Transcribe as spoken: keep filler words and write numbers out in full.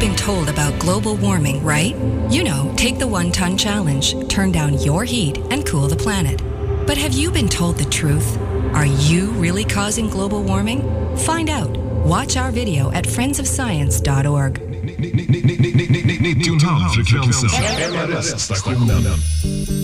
been told about global warming, right? You know, take the one-ton challenge, turn down your heat, and cool the planet. But have you been told the truth? Are you really causing global warming? Find out. Watch our video at friends of science dot org. nitton frekvensen. M R S-stationen.